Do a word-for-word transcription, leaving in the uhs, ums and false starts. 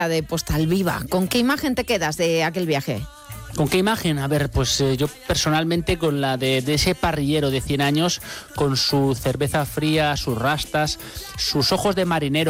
de Postal Viva. ¿Con qué imagen te quedas de aquel viaje? ¿Con qué imagen? A ver, pues eh, yo personalmente con la de, de ese parrillero de cien años, con su cerveza fría, sus rastas, sus ojos de marinero